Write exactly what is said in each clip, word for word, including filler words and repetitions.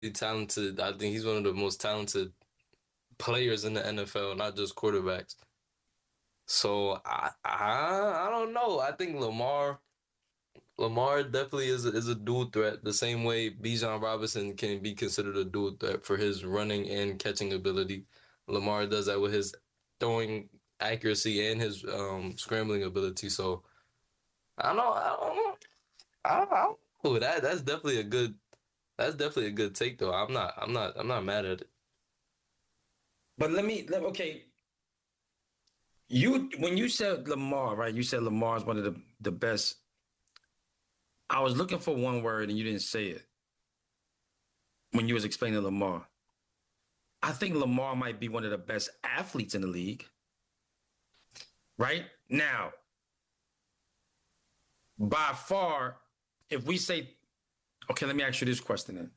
talented. I think he's one of the most talented players in the N F L, not just quarterbacks. So I I I don't know. I think Lamar Lamar definitely is a, is a dual threat. The same way Bijan Robinson can be considered a dual threat for his running and catching ability. Lamar does that with his throwing accuracy and his um, scrambling ability. So I don't know. I don't know. I don't, I don't know. That that's definitely a good. That's definitely a good take, though. I'm not. I'm not. I'm not mad at it. But let me. Let, okay. You when you said Lamar, right? You said Lamar is one of the the best. I was looking for one word and you didn't say it when you was explaining Lamar. I think Lamar might be one of the best athletes in the league. Right? Now, by far, if we say, okay, let me ask you this question then.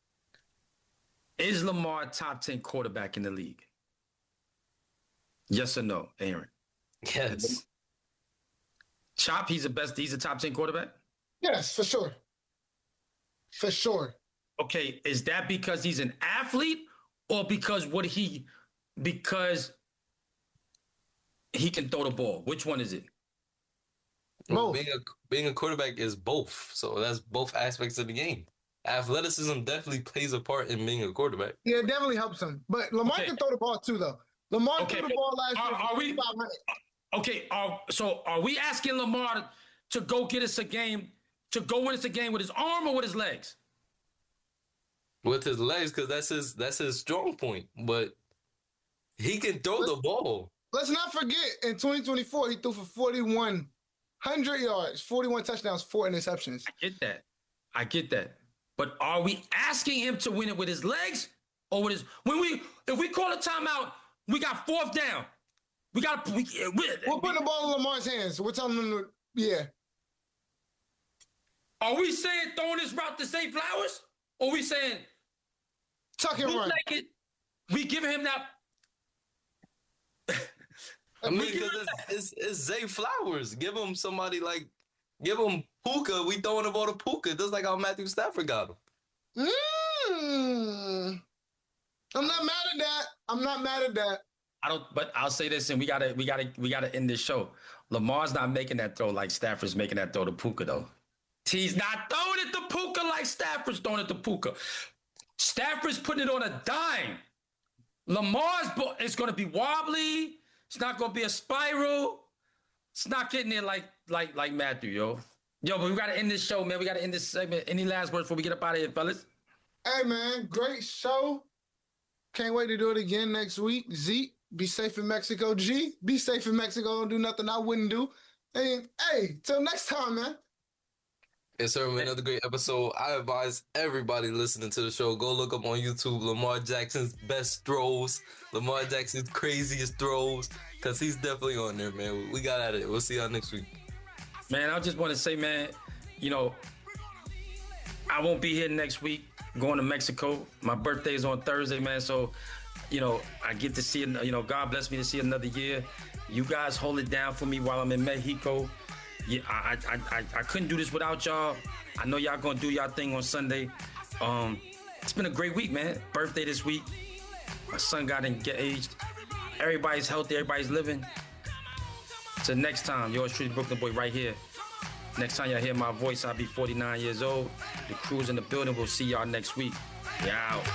Is Lamar a top ten quarterback in the league? Yes or no, Aaron? Yes. Chop, he's the best, he's a top ten quarterback? Yes, for sure. For sure. Okay, is that because he's an athlete or because what he because he can throw the ball? Which one is it? Well, being a being a quarterback is both. So that's both aspects of the game. Athleticism definitely plays a part in being a quarterback. Yeah, it definitely helps him. But Lamar Okay. can throw the ball too, though. Lamar Okay, threw the ball last are- year are for we- five hundred. Okay, are, so are we asking Lamar to, to go get us a game, to go win us a game with his arm or with his legs? With his legs, because that's his that's his strong point. But he can throw the ball. Let's not forget, in twenty twenty-four, he threw for forty-one hundred yards, forty-one touchdowns, four interceptions. I get that. I get that. But are we asking him to win it with his legs or with his when we if we call a timeout, we got fourth down. We got we, we We're putting the ball in Lamar's hands. We're telling him to, yeah. Are we saying throwing this route to Zay Flowers? Or we saying tuck and run? Like it, we giving him that. I mean, because it's, it's, it's Zay Flowers. Give him somebody like, give him Puka. We throwing the ball to Puka, just like how Matthew Stafford got him. Mm. I'm not mad at that. I'm not mad at that. I don't, but I'll say this, and we gotta, we gotta, we gotta end this show. Lamar's not making that throw like Stafford's making that throw to Puka, though. He's not throwing it to Puka like Stafford's throwing it to Puka. Stafford's putting it on a dime. Lamar's ball is going to be wobbly. It's not going to be a spiral. It's not getting there like like like Matthew, yo. Yo, but we got to end this show, man. We got to end this segment. Any last words before we get up out of here, fellas? Hey, man, great show. Can't wait to do it again next week. Zeke, be safe in Mexico. G, be safe in Mexico. Don't do nothing I wouldn't do. And hey, till next time, man. Yes, sir. Another great episode. I advise everybody listening to the show, go look up on YouTube Lamar Jackson's best throws, Lamar Jackson's craziest throws, because he's definitely on there, man. We got at it. We'll see y'all next week. Man, I just want to say, man, you know, I won't be here next week going to Mexico. My birthday is on Thursday, man. So, you know, I get to see, you know, God bless me to see another year. You guys hold it down for me while I'm in Mexico. Yeah, I, I I I couldn't do this without y'all. I know y'all gonna do y'all thing on Sunday. Um, it's been a great week, man. Birthday this week. My son got engaged. Everybody's healthy. Everybody's living. Till next time, yours truly, Brooklyn Boy, right here. Next time y'all hear my voice, I'll be forty-nine years old. The crew's in the building. We'll see y'all next week. We out.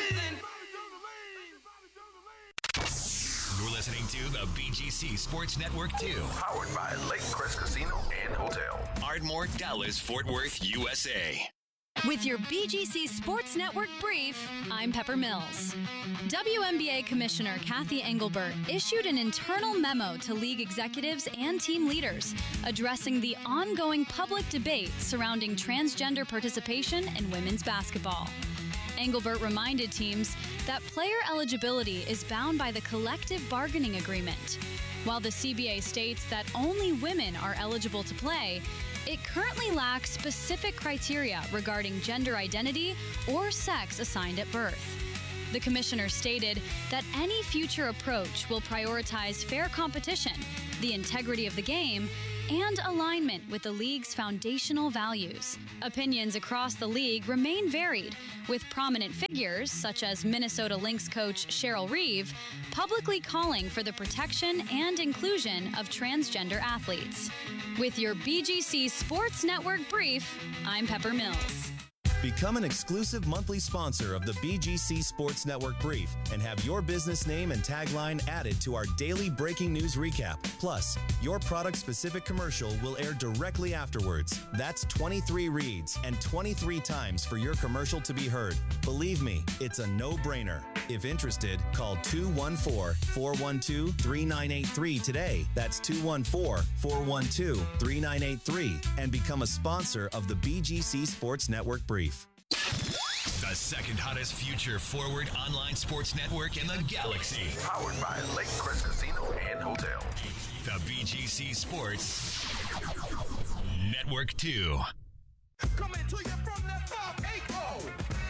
You're listening to the B G C Sports Network two. Powered by Lake Crest Casino and Hotel. Ardmore, Dallas, Fort Worth, U S A. With your B G C Sports Network brief, I'm Pepper Mills. W N B A Commissioner Kathy Engelbert issued an internal memo to league executives and team leaders addressing the ongoing public debate surrounding transgender participation in women's basketball. Engelbert reminded teams that player eligibility is bound by the collective bargaining agreement. While the C B A states that only women are eligible to play, it currently lacks specific criteria regarding gender identity or sex assigned at birth. The commissioner stated that any future approach will prioritize fair competition, the integrity of the game, and alignment with the league's foundational values. Opinions across the league remain varied, with prominent figures, such as Minnesota Lynx coach Cheryl Reeve, publicly calling for the protection and inclusion of transgender athletes. With your B G C Sports Network brief, I'm Pepper Mills. Become an exclusive monthly sponsor of the B G C Sports Network Brief and have your business name and tagline added to our daily breaking news recap. Plus, your product-specific commercial will air directly afterwards. That's twenty-three reads and twenty-three times for your commercial to be heard. Believe me, it's a no-brainer. If interested, call two one four, four one two, three nine eight three today. That's two one four, four one two, three nine eight three and become a sponsor of the B G C Sports Network Brief. The second hottest future forward online sports network in the galaxy. Powered by Lake Crest Casino and Hotel. The B G C Sports Network two. Coming to you from that five eight oh.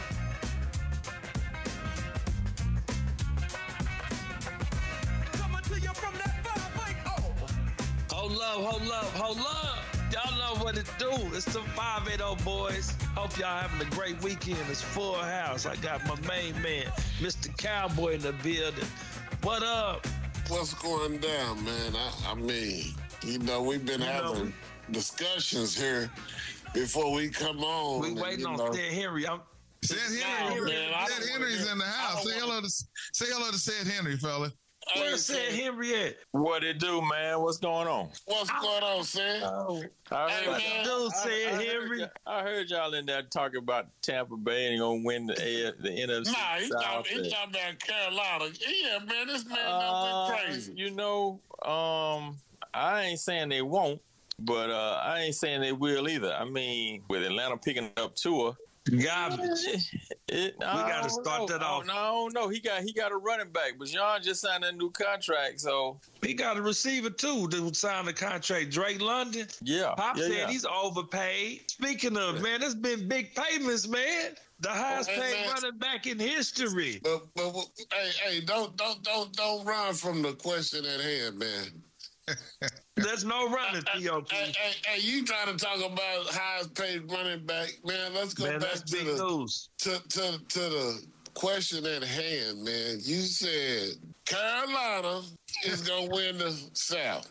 Coming to you from that five eight oh. Hold up, hold up, hold up. Y'all know what it do. It's the five eighty boys. Hope y'all having a great weekend. It's full house. I got my main man, Mister Cowboy, in the building. What up? What's going down, man? I, I mean, you know, we've been You know, having discussions here before we come on. We and, waiting you on know, Seth Henry. I'm Seth Henry, Nah, man, I Seth don't Henry's wanna- in the I house. don't Say hello to say hello to Seth Henry, fella. Where's Seth Henry at? What it do, man? What's going on? What's going on, Sam? Oh, I Hey, heard, man. dude I, said I heard Henry. y- I heard y'all in there talking about Tampa Bay and gonna win the A- the N F C Nah, he's South. talking, he's talking about Carolina. Yeah, man, this man Uh, done been crazy. You know, um, I ain't saying they won't, but uh, I ain't saying they will either. I mean, with Atlanta picking up Tua, Garbage. it, We gotta start that off. No, no, he got he got a running back, but John just signed a new contract, so He got a receiver too that signed the contract. Drake London. yeah. Pop yeah, said yeah. he's overpaid. Speaking of, man, there's been big payments, man. The highest Hey, paid man. running back in history. But, but, but hey, hey, don't, don't, don't, don't run from the question at hand, man. There's no running, Hey, T O P. hey, hey, hey, you trying to talk about highest paid running back, man? Let's go Man, back that's to big the news. to, to to the question at hand, man. You said Carolina is gonna win the South.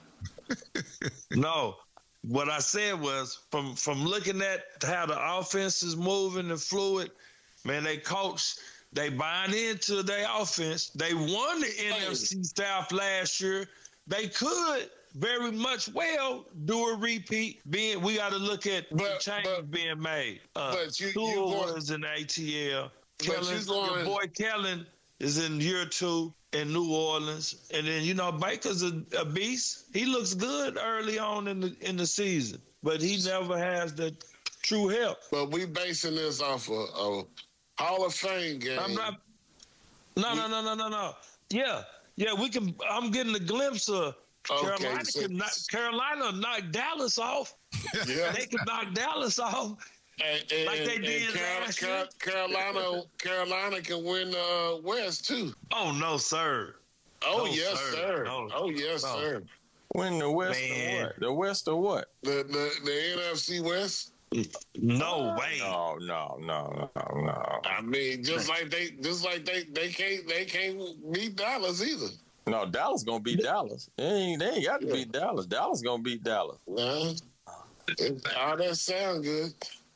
No. What I said was from from looking at how the offense is moving and fluid, man, they coach, they buying into their offense. They won the N F C South last year. They could very much well do a repeat. Being we got to look at the But- change but- being made. Uh, but you- you Tua going- was in A T L. But Kellen, you going- your boy Kellen is in year two in New Orleans, and then you know Baker's a, a beast. He looks good early on in the in the season, but he never has the true help. But we basing this off a, a Hall of Fame game. I'm not. No, no, no, no, no, no. Yeah, yeah. We can. I'm getting a glimpse of Okay, Carolina. so- Can knock, Carolina knock Dallas off. Yeah. They can knock Dallas off. And, and, Like they and did Carol- last Carol- year. Carolina, Carolina can win the uh, West too. Oh no, sir. Oh No, yes, sir. sir. No. Oh yes, No. sir. Win the West Man. or what? The West or what? The the the N F C West. No way. No, no, no, no, no. I mean, just like they, just like they, they can't, they can't beat Dallas either. No, Dallas gonna beat Dallas. They ain't, they ain't got to Yeah. beat Dallas. Dallas gonna beat Dallas. Nah. It, all that sound good.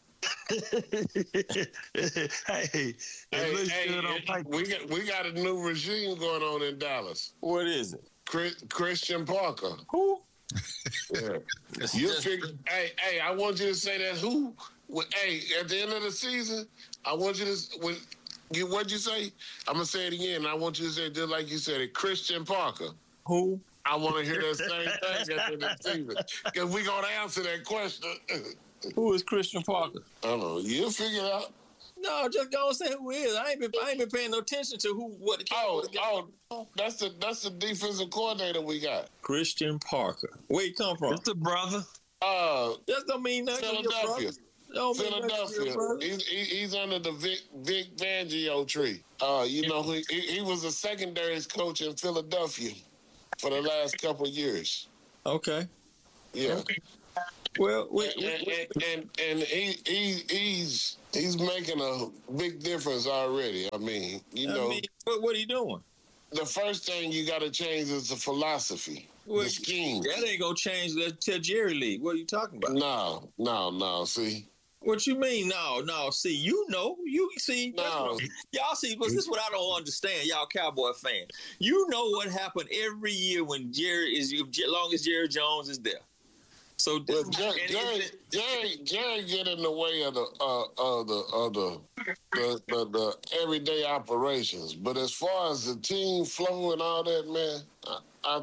hey, it Hey, looks hey, good on it- paper. we got we got a new regime going on in Dallas. What is it? Chris, Christian Parker. Who? Yeah. You figure, hey, hey, I want you to say that who? Well, hey, at the end of the season, I want you to when you what'd you say? I'm gonna say it again. I want you to say it just like you said it. Christian Parker. Who? I want to hear that same thing at the end of the season because we gonna answer that question. Who is Christian Parker? I don't know. You'll figure it out. No, just go and say who is. I ain't been I ain't been paying no attention to who what the Oh, oh, that's the that's the defensive coordinator we got. Christian Parker. Where he come from? It's a brother. Uh, That don't mean nothing to your Philadelphia. brother. Don't mean nothing to your Philadelphia. brother. He's, he, he's under the Vic, Vic Fangio tree. Uh, you know, he, he he was a secondaries coach in Philadelphia for the last couple of years. Okay. Yeah. Well, we, and, we, and, and and he, he he's he's making a big difference already. I mean, you I know, mean, what, what are you doing? The first thing you got to change is the philosophy, well, the scheme. That ain't gonna change that till Jerry leave. What are you talking about? No, no, no. See. What you mean? No, no. See, you know, you see, no. y'all see. But this is what I don't understand, y'all Cowboy fans. You know what happened every year when Jerry is, as long as Jerry Jones is there. So well, Jerry, Jerry, Jerry, Jerry get in the way of the uh, of the of the the, the the everyday operations. But as far as the team flow and all that, man, I. I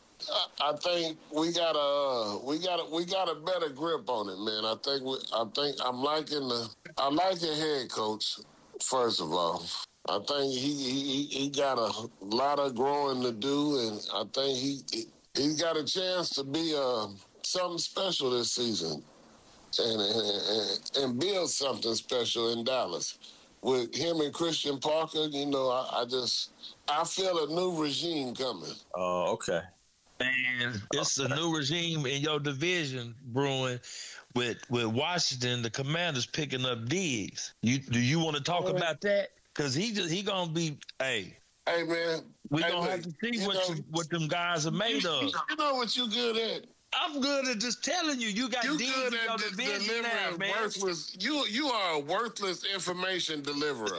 I think we got a we got a, we got a better grip on it, man. I think we, I think I'm liking the I like the head coach. First of all, I think he he he got a lot of growing to do, and I think he, he he's got a chance to be uh, something special this season, and, and and build something special in Dallas with him and Christian Parker. You know, I, I just I feel a new regime coming. Oh, okay. And it's a new regime in your division brewing with with Washington, the Commanders picking up Diggs. You do you want to talk right. about that? Because he just he gonna be hey. Hey man, we hey, gonna man. have to see you what know, you, what them guys are made you, of. You know what you good at? I'm good at just telling you. You got you Diggs good in at your de- division now, man. worthless. You you are a worthless information deliverer.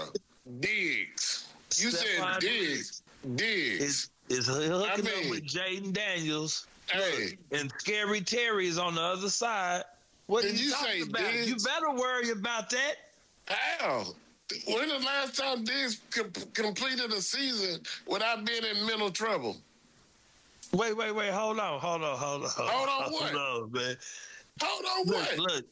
Diggs. You Stephon said Diggs. Diggs. Is hooking I mean, up with Jaden Daniels. Hey. And Scary Terry is on the other side. What Did are you, you talking say about? Diggs? You better worry about that. How? When the last time Diggs com- completed a season without being in mental trouble? Wait, wait, wait. Hold on, hold on, hold on. Hold on, what? Hold on, man. Hold on, look, what? Look,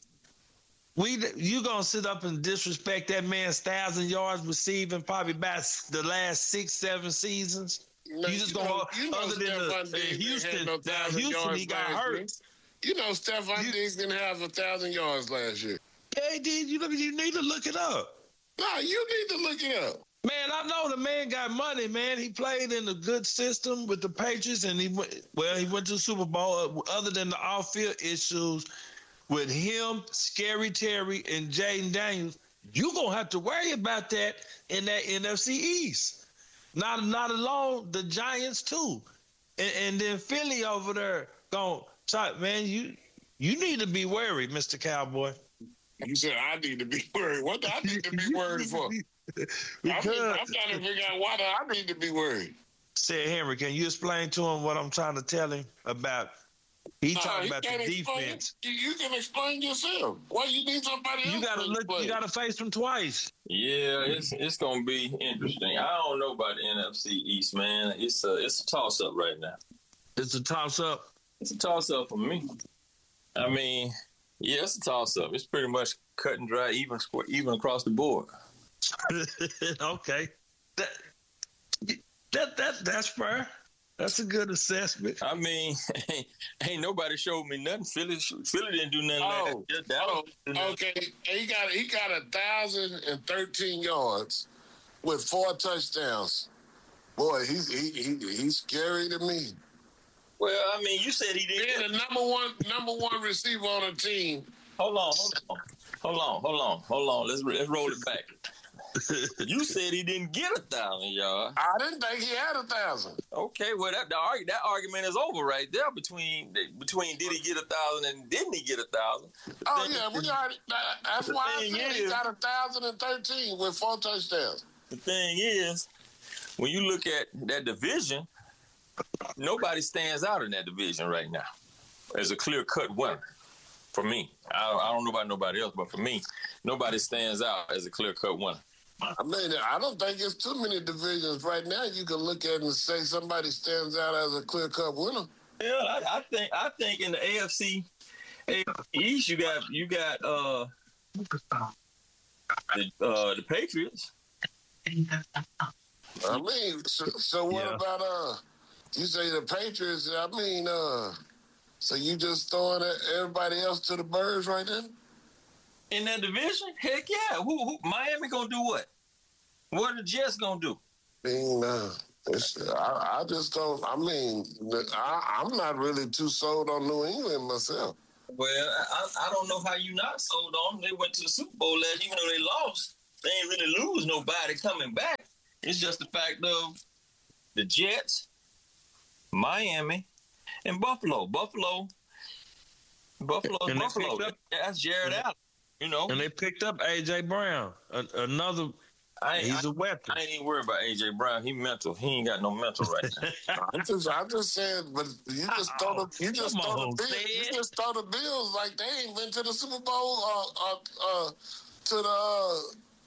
we you gonna sit up and disrespect that man's thousand yards receiving probably about the last six, seven seasons? No, you just you gonna know, you know other than Stephon the, uh, Diggs Houston? no now Houston, he got hurt. Year. You know, Stephon you, Diggs didn't have a thousand yards last year. Yeah, he did. You you need to look it up. No, you need to look it up. Man, I know the man got money, man. He played in a good system with the Patriots, and he went, well, he went to the Super Bowl. Other than the off-field issues with him, Scary Terry, and Jaden Daniels, you're going to have to worry about that in that N F C East. Not not alone, the Giants, too. And, and then Philly over there going, man, you you need to be worried, Mister Cowboy. You said I need to be worried. What do I need to be worried for? Because, I'm, I'm trying to figure out why do I need to be worried. Said Henry, can you explain to him what I'm trying to tell him about? He uh, talking he about the defense. You, you can explain yourself. Why you need somebody else? You gotta to look. explain? You gotta face him twice. Yeah, it's it's gonna be interesting. I don't know about the N F C East, man. It's a it's a toss up right now. It's a toss up. It's a toss up for me. I mean, yeah, it's a toss up. It's pretty much cut and dry, even even across the board. Okay, that that that that's fair. That's a good assessment. I mean, ain't, ain't nobody showed me nothing. Philly, Philly didn't do nothing. Oh, like that. oh okay. He got he got a thousand and thirteen yards with four touchdowns. Boy, he's he, he he's scary to me. Well, I mean, you said he didn't. Being the number one number one receiver on the team. Hold on, hold on, hold on, hold on, hold on. Let's let's roll it back. You said he didn't get a thousand yards. I didn't think he had a thousand. Okay, well that the, that argument is over right there between between did he get a thousand and didn't he get a thousand? Oh thing, yeah, we already. That's why I said is, he got a thousand and thirteen with four touchdowns. The thing is, when you look at that division, nobody stands out in that division right now as a clear cut winner. For me, I don't, I don't know about nobody else, but for me, nobody stands out as a clear cut winner. I mean, I don't think it's too many divisions right now you can look at and say somebody stands out as a clear-cut winner. Yeah, I, I think I think in the A F C East you got you got uh the uh, the Patriots. I mean, so, so what yeah. about uh? You say the Patriots? I mean, uh, so you just throwing everybody else to the birds right now? In that division? Heck yeah. Who, who Miami gonna do what? What are the Jets gonna do? I mean, uh, It's, I, I just don't. I mean, I, I'm not really too sold on New England myself. Well, I, I don't know how you not sold on them. They went to the Super Bowl last year, even though they lost. They ain't really lose nobody coming back. It's just the fact of the Jets, Miami, and Buffalo. Buffalo, Buffalo, And they Buffalo. picked up- That's Jared Allen. You know, And they picked up A J. Brown, a, another. I ain't, he's I, a weapon. I ain't even worried about A J. Brown. He mental. He ain't got no mental right now. I'm just, I'm just saying, but you just throw the, you just Come throw on, the Bills, man. you just throw the Bills like they ain't been to the Super Bowl, uh, uh, uh to the, uh,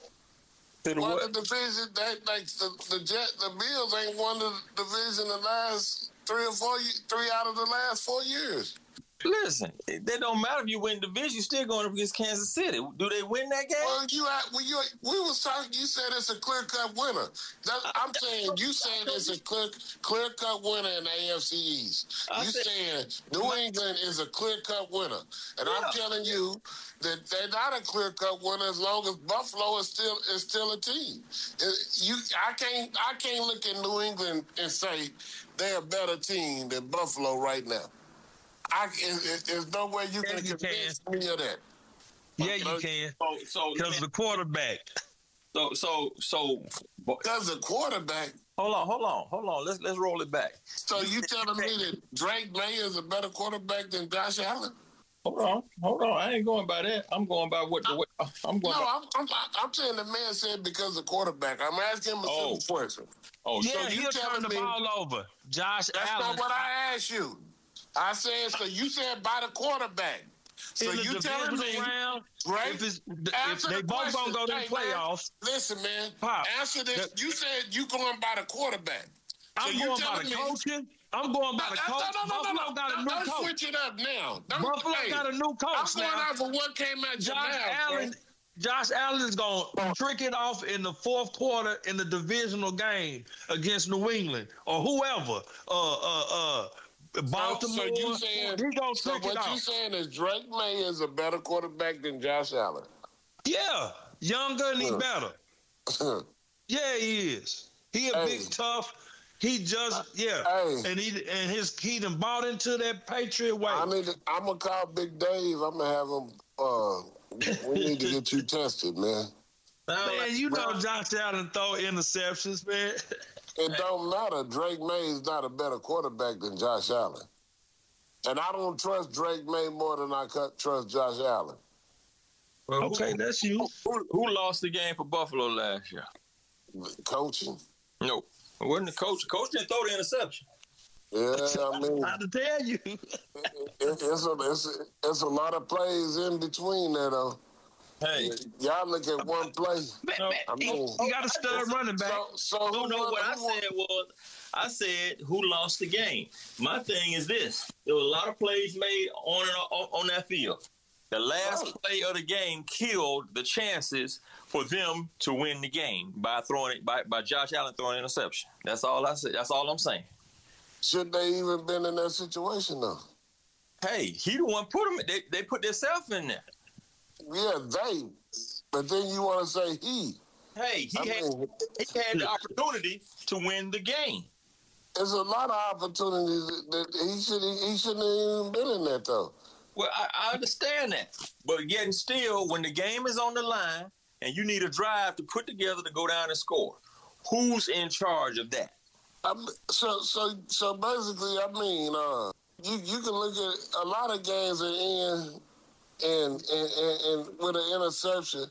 to the won what? the division. They, like the the Jet, the Bills ain't won the division the last three or four, ye- three out of the last four years. Listen, it it don't matter if you win division. You're still going up against Kansas City. Do they win that game? Well, you, at- when you, we was talking. You said it's a clear cut winner. That, I'm saying you saying it's a clear clear cut winner in the A F C East. I You said- saying New England is a clear cut winner, and I'm Yeah. telling you that they're not a clear cut winner as long as Buffalo is still is still a team. It- you, I can't I can't look at New England and say they're a better team than Buffalo right now. I, it, it, there's no way you Yeah, can you convince me of that. Yeah, you can. So, so, Because the quarterback. so, so, so, Because the quarterback. hold on, hold on, hold on. Let's let's roll it back. So you telling me that Drake May is a better quarterback than Josh Allen? Hold on, hold on. I ain't going by that. I'm going by what the what, I'm going. No, by, I'm, I'm I'm saying the man said because of quarterback. I'm asking him a Oh. simple question. oh, Yeah, so you he'll telling turn the me- ball over. Josh That's Allen. not what I asked you. I said so. You said by the quarterback. So in the you telling divisional me? round, Right? if, it's, if Answer they the both question. gonna go to the Hey, man, playoffs, Listen, man. Pop, Answer this. the- You said you going by the quarterback. So I'm you going by telling the me- coaching. I'm going by No, the no, coach. no, no, no, Buffalo no, got a no, new don't coach. switch it up now. Don't, Buffalo hey, got a new coach I'm going now. off of what came out your Josh mouth, Allen, bro. Josh Allen is going to trick it off in the fourth quarter in the divisional game against New England or whoever. Uh, uh, uh, Baltimore. So, so you saying? he gonna So trick it what you off. saying is Drake May is a better quarterback than Josh Allen? Yeah, younger and he Huh. better. Yeah, he is. He a Hey. big tough. He just yeah, Hey. and he and his he done bought into that Patriot way. I need. To, I'm gonna call Big Dave. I'm gonna have him. Uh, we need to get you tested, man. Man, you know Josh Allen throw interceptions, man. It don't matter. Drake May is not a better quarterback than Josh Allen, and I don't trust Drake May more than I cut- trust Josh Allen. Well, Okay, who, that's you. who, who lost the game for Buffalo last year? Coaching. No, it wasn't the coach. The coach didn't throw the interception. Yeah, I mean, I to tell you. it, it's a it's a, it's a lot of plays in between there though. Hey, Y'all look at one play. no, I mean, You got to stud running back. so so no, who no. won- What I who won- said was, I said who lost the game. My thing is this: there were a lot of plays made on and on, on that field. The last Right. play of the game killed the chances for them to win the game by throwing it by, by Josh Allen throwing an interception. That's all I said. That's all I'm saying. Should they even been in that situation though? Hey, he the one put them. They they put themselves in there. Yeah, they. But then you want to say he. Hey, he I had mean, he had the opportunity to win the game. there's a lot of opportunities that he should he shouldn't have even been in that though. Well, I, I understand that, but yet and still, when the game is on the line and you need a drive to put together to go down and score, who's in charge of that? I'm, so so so basically, I mean, uh, you you can look at a lot of games that end and and, and, and with an interception,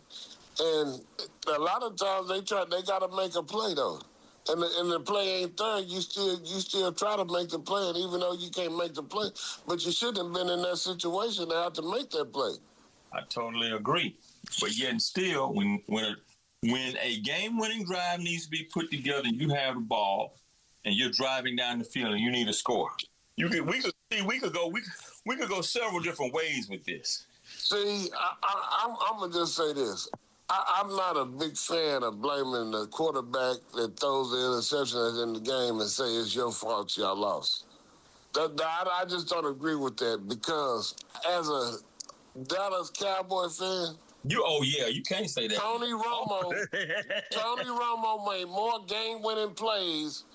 and a lot of times they try they got to make a play though, and the, and the play ain't there. You still you still try to make the play, and even though you can't make the play, but you shouldn't have been in that situation to have to make that play. I totally agree, but yet and still, when when a, when a game-winning drive needs to be put together, and you have the ball, and you're driving down the field, and you need a score. You could we could see we could go we we could go several different ways with this. See, I, I, I'm, I'm gonna just say this. I, I'm not a big fan of blaming the quarterback that throws the interception in the game and say it's your fault y'all lost. That, that, I just don't agree with that because as a Dallas Cowboy fan, You oh yeah, you can't say that. Tony Romo, Tony Romo made more game-winning plays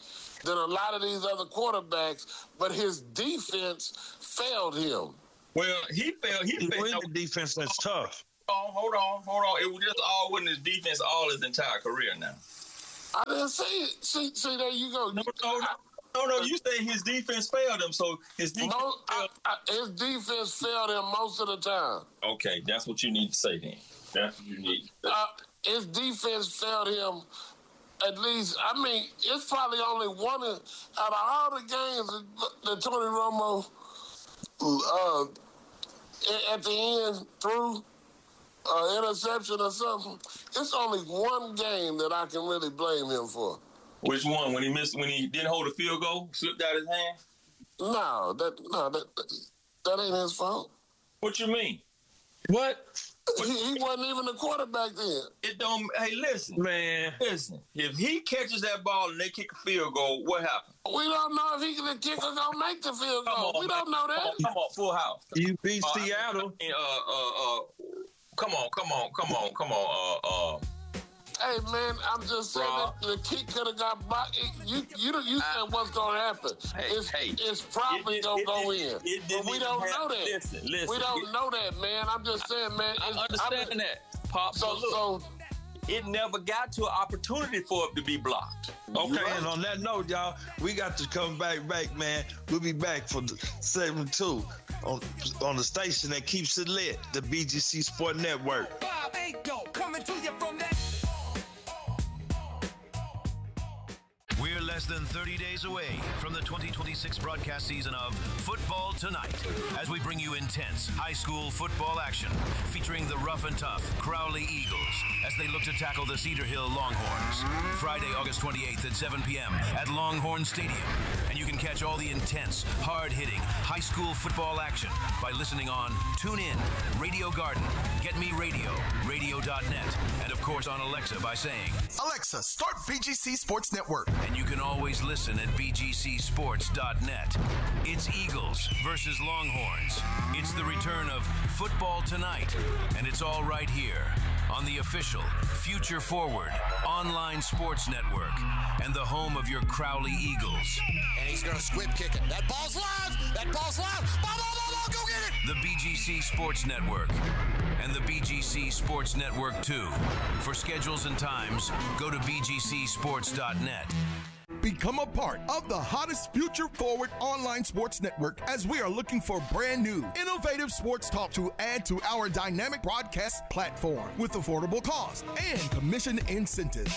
than a lot of these other quarterbacks, but his defense failed him. Well, he failed. He failed. The defense that's tough. Hold on, hold on, hold on. It was just all wasn't his defense all his entire career now. I didn't say it. See, see, there you go. No, no, no, no, no. You say his defense failed him, so his defense Most, I, I, his defense failed him most of the time. Okay, that's what you need to say then. That's what you need. Uh, his defense failed him. At least, I mean, it's probably only one of, out of all the games that, that Tony Romo uh, at the end threw uh, interception or something. It's only one game that I can really blame him for. Which one? When he missed? When he didn't hold a field goal, slipped out his hand? No, that no, that that ain't his fault. What you mean? What? He, he wasn't even the quarterback then. It don't. Hey, listen, man. Listen. If he catches that ball and they kick a field goal, what happens? We don't know if he can kick or gonna make the field goal. On, we man. don't know that. Come on, come on, full house. You beat uh, Seattle. I mean, uh, uh, uh, come on, come on, come on, come on. Uh, uh. Hey man, I'm just saying that the kick could have got blocked. You, you, you said what's gonna happen? Hey, it's, hey, it's probably it, gonna it, go it, in. It, it but we don't know that. Listen, listen. We don't know that, man. I'm just saying, man. I understand I'm, that, Pop. So, look, so it never got to an opportunity for it to be blocked. Okay, right. and on that note, y'all, we got to come back, back, man. We'll be back for the segment two on on the station that keeps it lit, the B G C Sport Network. Bob Aiko coming to you from that. We're less than thirty days away from the twenty twenty-six broadcast season of Football Tonight, as we bring you intense high school football action featuring the rough and tough Crowley Eagles as they look to tackle the Cedar Hill Longhorns. Friday, August twenty-eighth at seven p.m. at Longhorn Stadium. And you can catch all the intense, hard-hitting high school football action by listening on TuneIn, Radio Garden, Get Me Radio, radio dot net, and of course on Alexa by saying, Alexa, start B G C Sports Network. And you can always listen at b g c sports dot net. It's Eagles versus Longhorns. It's the return of Football Tonight, and it's all right here on the official Future Forward online sports network and the home of your Crowley Eagles. And he's going to squib kick it. That ball's live! That ball's live! Ball, ball, ball, ball, go get it! The B G C Sports Network and the B G C Sports Network two. For schedules and times, go to b g c sports dot net. Become a part of the hottest Future Forward online sports network as we are looking for brand new, innovative sports talk to add to our dynamic broadcast platform with affordable costs and commission incentives.